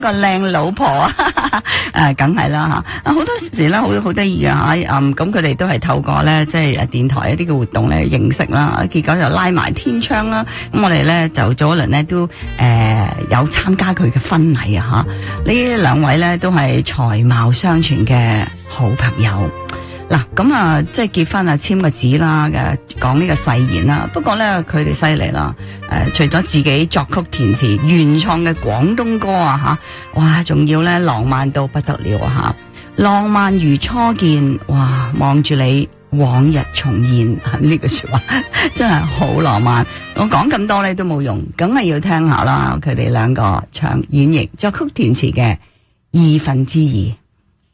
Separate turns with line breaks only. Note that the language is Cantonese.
個靚老婆啊，梗係啦吓，好多時咧好得意啊吓，咁佢哋都係透過咧即係電台一啲嘅活動咧認識啦，結果就拉埋天窗啦，咁我哋咧就早一輪咧都有參加佢嘅婚禮啊吓，呢兩位咧都係才貌雙全嘅好朋友。嗱，咁啊，即係結婚啊，簽個紙啦，講呢個誓言啦。不過咧，佢哋犀利啦，除咗自己作曲填詞原創嘅廣東歌啊，吓，哇，仲要咧浪漫到不得了啊，吓，浪漫如初見，哇，望住你往日重現，呢句說話真係好浪漫。我講咁多咧都冇用，梗係要聽下啦。佢哋兩個唱演繹作曲填詞嘅2分之2。